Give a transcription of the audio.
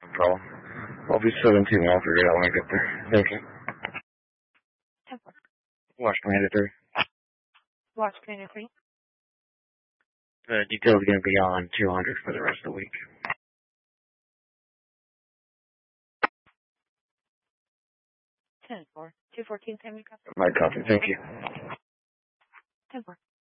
problem. I'll be 17. I'll figure it out when I get there. Thank you. 10-4. Watch Commander 3. Watch Commander 3. The detail's going to be on 200 for the rest of the week. 10-4. 214, Sammy copy. My copy. Thank you. 10-4.